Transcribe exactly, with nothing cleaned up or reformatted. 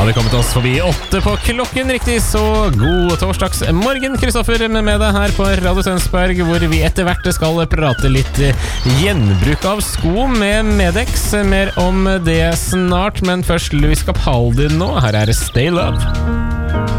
hadde kommet oss forbi åtte på klokken riktig, så god torsdags morgen, Kristoffer, med deg her på Radio Tønsberg, hvor vi etter hvert skal prate litt gjenbruk av sko med Medex. Mer om det snart, men først Louis Capaldi nå. Her er Stay Love.